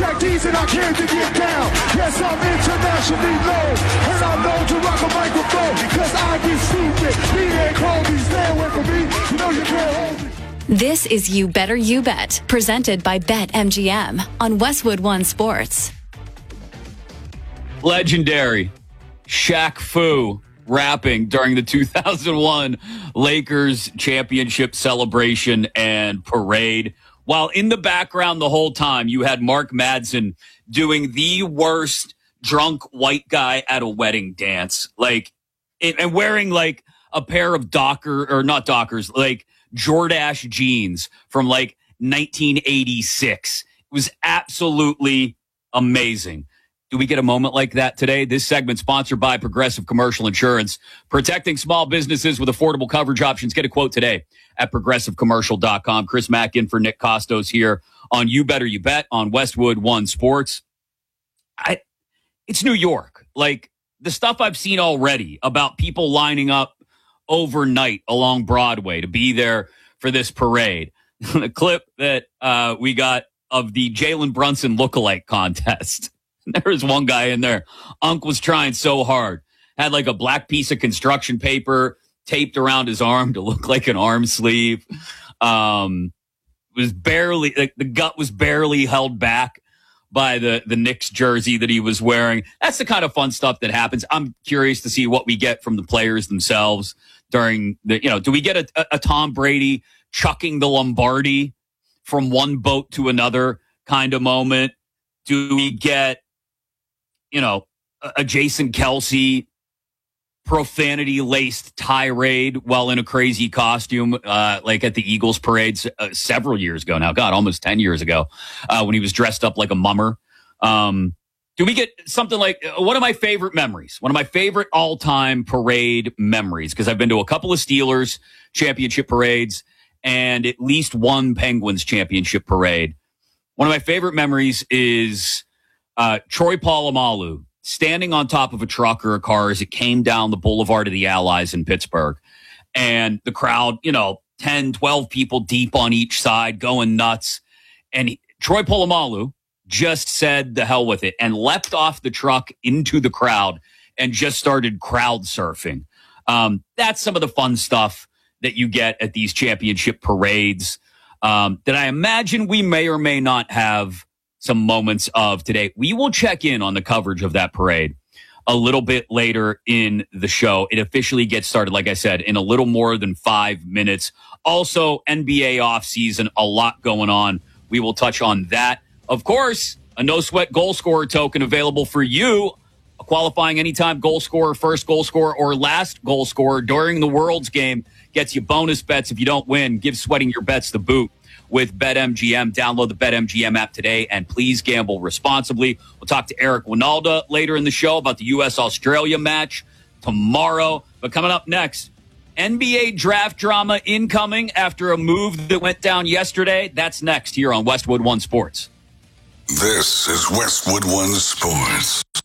Jack D's and I came to get down. Yes, I'm internationally known, and I'm known to rock a microphone. Because I get stupid. Me and Kobe, stay away from me. You know you can't hold me. This is You Better You Bet, presented by BetMGM on Westwood One Sports. Legendary Shaq Fu rapping during the 2001 Lakers championship celebration and parade. While in the background the whole time, you had Mark Madsen doing the worst drunk white guy at a wedding dance. And wearing like a pair of not Dockers, like Jordache jeans from like 1986. It was absolutely amazing. Do we get a moment like that today? This segment sponsored by Progressive Commercial Insurance, protecting small businesses with affordable coverage options. Get a quote today at progressivecommercial.com. Chris Mack in for Nick Costos here on You Better You Bet on Westwood One Sports. It's New York. Like the stuff I've seen already about people lining up overnight along Broadway to be there for this parade. The clip that we got of the Jalen Brunson lookalike contest. There was one guy in there. Unc was trying so hard. Had like a black piece of construction paper taped around his arm to look like an arm sleeve. Was barely, like, the gut was barely held back by the Knicks jersey that he was wearing. That's the kind of fun stuff that happens. I'm curious to see what we get from the players themselves during the, do we get a Tom Brady chucking the Lombardi from one boat to another kind of moment? Do we get, a Jason Kelsey profanity-laced tirade while in a crazy costume, like at the Eagles parades several years ago now? God, almost 10 years ago, when he was dressed up like a mummer. Do we get something like one of my favorite memories, one of my favorite all-time parade memories, because I've been to a couple of Steelers championship parades and at least one Penguins championship parade. One of my favorite memories is Troy Polamalu standing on top of a truck or a car as it came down the Boulevard of the Allies in Pittsburgh. And the crowd, 10, 12 people deep on each side going nuts. And Troy Polamalu just said the hell with it and leapt off the truck into the crowd and just started crowd surfing. That's some of the fun stuff that you get at these championship parades that I imagine we may or may not have some moments of today. We will check in on the coverage of that parade a little bit later in the show. It officially gets started, like I said, in a little more than 5 minutes. Also, NBA offseason, a lot going on. We will touch on that. Of course, a no-sweat goal scorer token available for you. A qualifying anytime goal scorer, first goal scorer, or last goal scorer during the World's game gets you bonus bets if you don't win. Give sweating your bets the boot with BetMGM. Download the BetMGM app today, and please gamble responsibly. We'll talk to Eric Winalda later in the show about the U.S.-Australia match tomorrow. But coming up next, NBA draft drama incoming after a move that went down yesterday. That's next here on Westwood One Sports. This is Westwood One Sports.